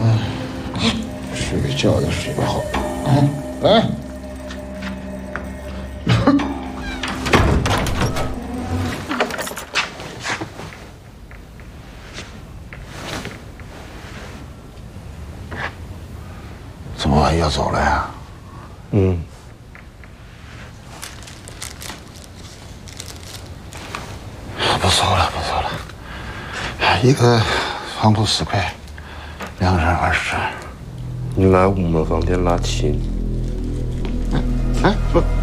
睡个觉也睡不好。来。怎么要走了呀？不错了，不错了，一个床铺10块，2个人20。 你来我们房间拉琴。 不。